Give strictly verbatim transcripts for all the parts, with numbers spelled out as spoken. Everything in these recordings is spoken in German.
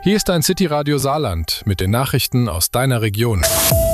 Hier ist dein City Radio Saarland mit den Nachrichten aus deiner Region.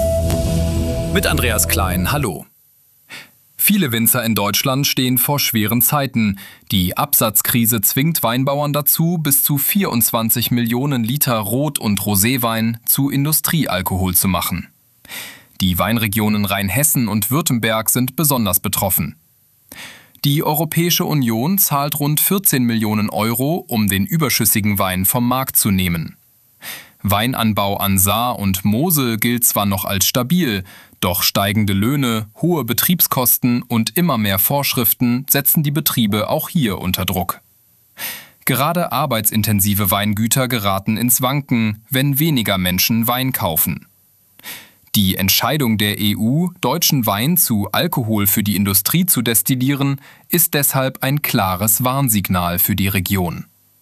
Mit Andreas Klein, hallo. Viele Winzer in Deutschland stehen vor schweren Zeiten. Die Absatzkrise zwingt Weinbauern dazu, bis zu vierundzwanzig Millionen Liter Rot- und Roséwein zu Industriealkohol zu machen. Die Weinregionen Rheinhessen und Württemberg sind besonders betroffen. Die Europäische Union zahlt rund vierzehn Millionen Euro, um den überschüssigen Wein vom Markt zu nehmen. Weinanbau an Saar und Mosel gilt zwar noch als stabil, doch steigende Löhne, hohe Betriebskosten und immer mehr Vorschriften setzen die Betriebe auch hier unter Druck. Gerade arbeitsintensive Weingüter geraten ins Wanken, wenn weniger Menschen Wein kaufen. Die Entscheidung der E U, deutschen Wein zu Alkohol für die Industrie zu destillieren, ist deshalb ein klares Warnsignal für die Region.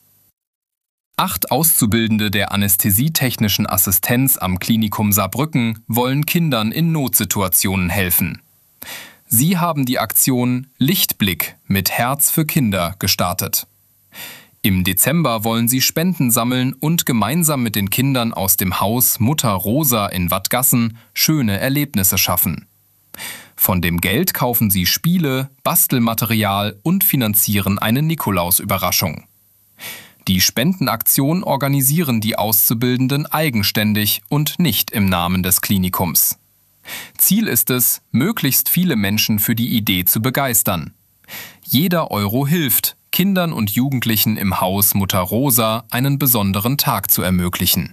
Acht Auszubildende der anästhesietechnischen Assistenz am Klinikum Saarbrücken wollen Kindern in Notsituationen helfen. Sie haben die Aktion Lichtblick mit Herz für Kinder gestartet. Im Dezember wollen sie Spenden sammeln und gemeinsam mit den Kindern aus dem Haus Mutter Rosa in Wattgassen schöne Erlebnisse schaffen. Von dem Geld kaufen sie Spiele, Bastelmaterial und finanzieren eine Nikolausüberraschung. Die Spendenaktion organisieren die Auszubildenden eigenständig und nicht im Namen des Klinikums. Ziel ist es, möglichst viele Menschen für die Idee zu begeistern. Jeder Euro hilft, Kindern und Jugendlichen im Haus Mutter Rosa einen besonderen Tag zu ermöglichen.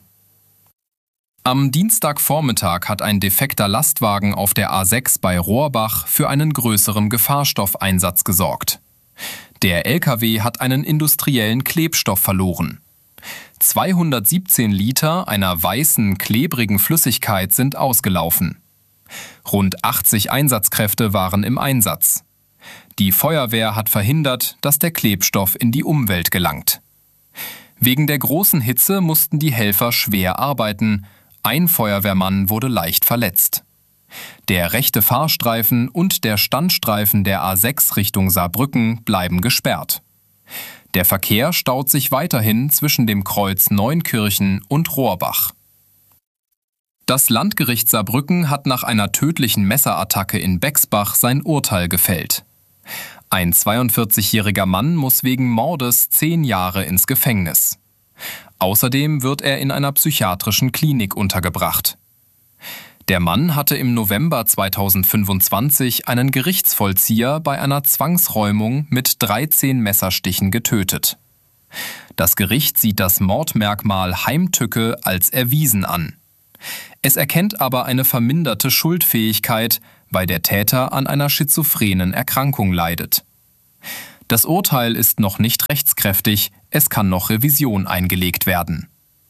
Am Dienstagvormittag hat ein defekter Lastwagen auf der A sechs bei Rohrbach für einen größeren Gefahrstoffeinsatz gesorgt. Der L K W hat einen industriellen Klebstoff verloren. zweihundertsiebzehn Liter einer weißen, klebrigen Flüssigkeit sind ausgelaufen. Rund achtzig Einsatzkräfte waren im Einsatz. Die Feuerwehr hat verhindert, dass der Klebstoff in die Umwelt gelangt. Wegen der großen Hitze mussten die Helfer schwer arbeiten. Ein Feuerwehrmann wurde leicht verletzt. Der rechte Fahrstreifen und der Standstreifen der A sechs Richtung Saarbrücken bleiben gesperrt. Der Verkehr staut sich weiterhin zwischen dem Kreuz Neunkirchen und Rohrbach. Das Landgericht Saarbrücken hat nach einer tödlichen Messerattacke in Bexbach sein Urteil gefällt. Ein zweiundvierzigjähriger Mann muss wegen Mordes zehn Jahre ins Gefängnis. Außerdem wird er in einer psychiatrischen Klinik untergebracht. Der Mann hatte im November zweitausendfünfundzwanzig einen Gerichtsvollzieher bei einer Zwangsräumung mit dreizehn Messerstichen getötet. Das Gericht sieht das Mordmerkmal Heimtücke als erwiesen an. Es erkennt aber eine verminderte Schuldfähigkeit, weil der Täter an einer schizophrenen Erkrankung leidet. Das Urteil ist noch nicht rechtskräftig, es kann noch Revision eingelegt werden.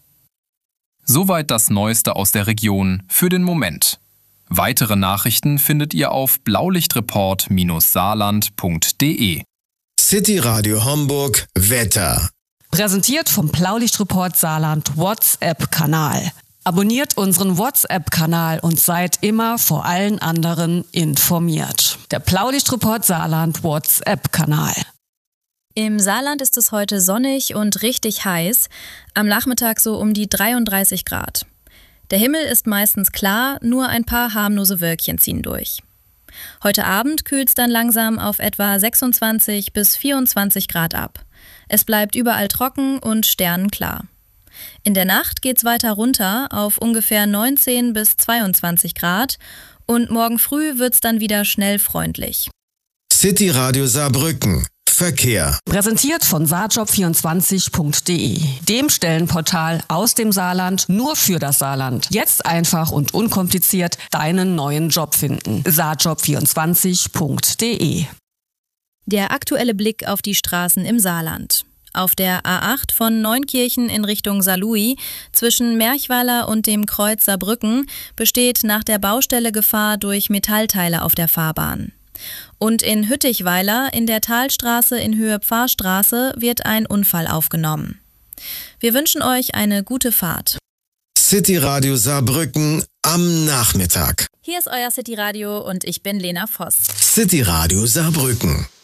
Soweit das Neueste aus der Region für den Moment. Weitere Nachrichten findet ihr auf blaulichtreport saarland punkt de. City Radio Homburg Wetter. Präsentiert vom Blaulichtreport Saarland WhatsApp-Kanal. Abonniert unseren WhatsApp-Kanal und seid immer vor allen anderen informiert. Der Blaulichtreport Saarland WhatsApp-Kanal. Im Saarland ist es heute sonnig und richtig heiß, am Nachmittag so um die dreiunddreißig Grad. Der Himmel ist meistens klar, nur ein paar harmlose Wölkchen ziehen durch. Heute Abend kühlt es dann langsam auf etwa sechsundzwanzig bis vierundzwanzig Grad ab. Es bleibt überall trocken und sternenklar. In der Nacht geht's weiter runter auf ungefähr neunzehn bis zweiundzwanzig Grad und morgen früh wird's dann wieder schnell freundlich. City Radio Saarbrücken. Verkehr. Präsentiert von saarjob vierundzwanzig punkt de, dem Stellenportal aus dem Saarland nur für das Saarland. Jetzt einfach und unkompliziert deinen neuen Job finden. saarjob vierundzwanzig punkt de. Der aktuelle Blick auf die Straßen im Saarland. Auf der A acht von Neunkirchen in Richtung Saarlouis zwischen Merchweiler und dem Kreuz Saarbrücken besteht nach der Baustelle Gefahr durch Metallteile auf der Fahrbahn. Und in Hüttichweiler in der Talstraße in Höhe Pfarrstraße wird ein Unfall aufgenommen. Wir wünschen euch eine gute Fahrt. City Radio Saarbrücken am Nachmittag. Hier ist euer City Radio und ich bin Lena Voss. City Radio Saarbrücken.